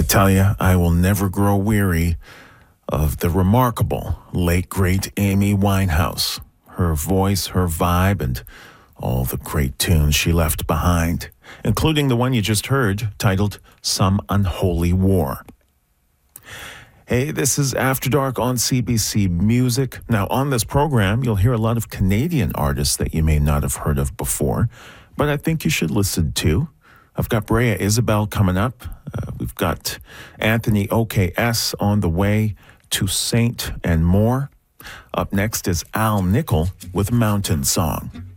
I tell you, I will never grow weary of the remarkable late, great Amy Winehouse. Her voice, her vibe, and all the great tunes she left behind, including the one you just heard, titled Some Unholy War. Hey, this is After Dark on CBC Music. Now, on this program, you'll hear a lot of Canadian artists that you may not have heard of before, but I think you should listen to. I've got Brea Isabel coming up. We've got Anthony OKS on the way, To Saint and more. Up next is Al Nickel with Mountain Song.